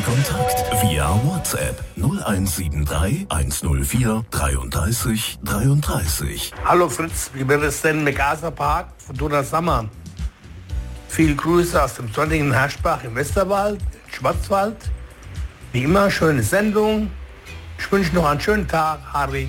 Kontakt via WhatsApp 0173 104 33 33. Hallo Fritz, wie wird es denn mit Gaserpark Fortuna Summer? Viele Grüße aus dem sonnigen Herschbach im Westerwald, Schwarzwald. Wie immer, schöne Sendung. Ich wünsche noch einen schönen Tag, Harry.